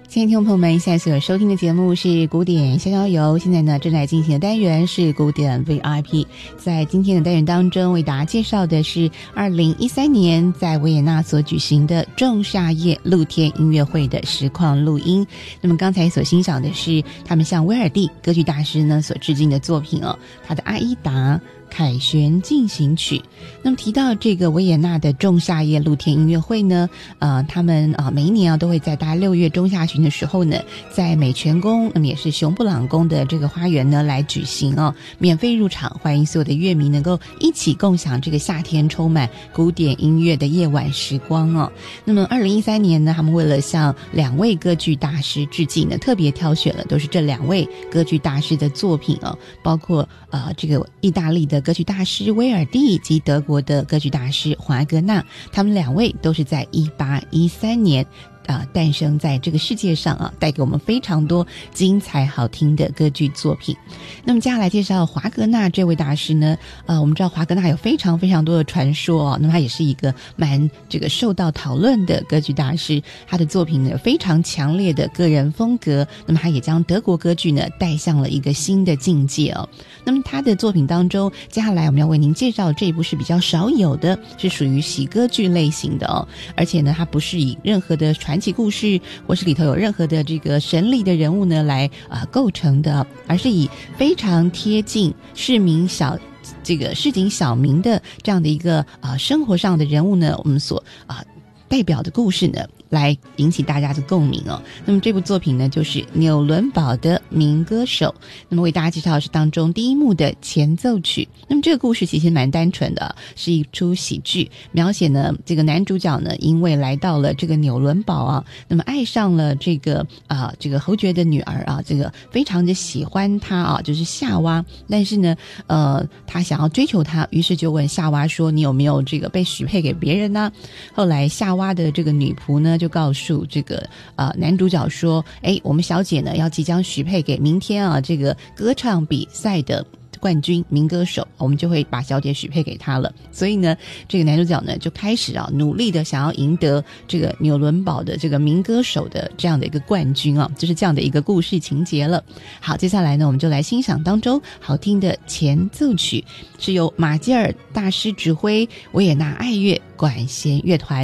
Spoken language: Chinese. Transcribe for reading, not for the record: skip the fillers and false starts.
亲爱的听众朋友们，现在所收听的节目是古典逍遥游，现在呢正在进行的单元是古典 VIP。 在今天的单元当中，为大家介绍的是2013年在维也纳所举行的仲夏夜露天音乐会的实况录音。那么刚才所欣赏的是他们向威尔第歌剧大师呢所致敬的作品他的《阿依达凯旋进行曲》。那么提到这个维也纳的仲夏夜露天音乐会呢，他们每一年都会在大概6月中下旬的时候呢，在美泉宫，那么也是熊布朗宫的这个花园呢来举行免费入场，欢迎所有的乐迷能够一起共享这个夏天充满古典音乐的夜晚时光那么2013年呢，他们为了向2位歌剧大师致敬呢，特别挑选了都是这2位歌剧大师的作品包括这个意大利的歌剧大师威尔第以及德国的歌剧大师华格纳，他们2位都是在1813年诞生在这个世界上带给我们非常多精彩好听的歌剧作品。那么接下来介绍华格纳这位大师呢，我们知道华格纳有非常非常多的传说那么他也是一个蛮这个受到讨论的歌剧大师，他的作品呢非常强烈的个人风格，那么他也将德国歌剧呢带向了一个新的境界那么他的作品当中，接下来我们要为您介绍这一部是比较少有的，是属于喜歌剧类型的而且呢它不是以任何的传奇故事或是里头有任何的这个神力的人物呢来构成的，而是以非常贴近市井小民的这样的一个生活上的人物呢，我们所代表的故事呢来引起大家的共鸣那么这部作品呢就是纽伦堡的民歌手。那么为大家介绍的是当中第一幕的前奏曲。那么这个故事其实蛮单纯的，是一出喜剧，描写呢这个男主角呢因为来到了这个纽伦堡那么爱上了这个侯爵的女儿这个非常的喜欢她就是夏娃，但是呢他想要追求她，于是就问夏娃说你有没有这个被许配给别人呢？后来夏娃的这个女仆呢就告诉这个男主角说我们小姐呢要即将许配给明天这个歌唱比赛的冠军民歌手，我们就会把小姐许配给他了。所以呢这个男主角呢就开始努力的想要赢得这个纽伦堡的这个民歌手的这样的一个冠军就是这样的一个故事情节了。好，接下来呢我们就来欣赏当中好听的前奏曲，是由马基尔大师指挥维也纳爱乐管弦乐团